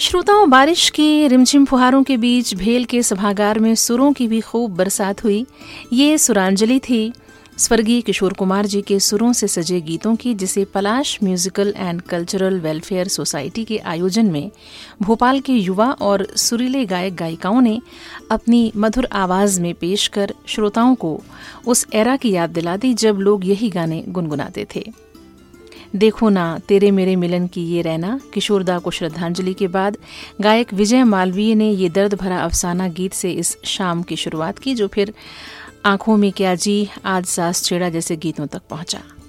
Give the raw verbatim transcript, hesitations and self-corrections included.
श्रोताओं, बारिश की रिमझिम फुहारों के बीच भेल के सभागार में सुरों की भी खूब बरसात हुई। ये सुरांजलि थी स्वर्गीय किशोर कुमार जी के सुरों से सजे गीतों की, जिसे पलाश musical and cultural welfare society के आयोजन में भोपाल के युवा और सुरीले गायक गायिकाओं ने अपनी मधुर आवाज में पेश कर श्रोताओं को उस एरा की याद दिला दी जब लोग यही गाने गुनगुनाते थे। देखो ना तेरे मेरे मिलन की ये रैना, किशोरदा को श्रद्धांजलि के बाद गायक विजय मालवीय ने ये दर्द भरा अफसाना गीत से इस शाम की शुरुआत की, जो फिर आंखों में क्या जी, आज सास छेड़ा जैसे गीतों तक पहुंचा।